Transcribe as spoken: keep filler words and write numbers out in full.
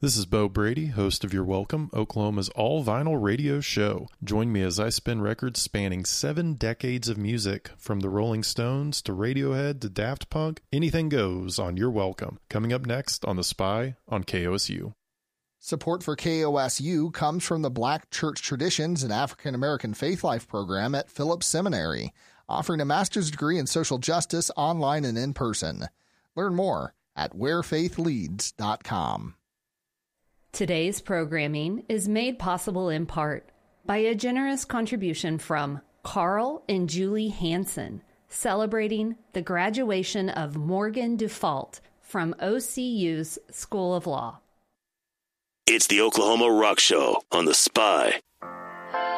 This is Bo Brady, host of Your Welcome, Oklahoma's all-vinyl radio show. Join me as I spin records spanning seven decades of music, from the Rolling Stones to Radiohead to Daft Punk. Anything goes on Your Welcome. Coming up next on The Spy on K O S U. Support for K O S U comes from the Black Church Traditions and African American Faith Life program at Phillips Seminary, offering a master's degree in social justice online and in person. Learn more at where faith leads dot com. Today's programming is made possible in part by a generous contribution from Carl and Julie Hansen, celebrating the graduation of Morgan Dufault from O C U's School of Law. It's the Oklahoma Rock Show on The Spy.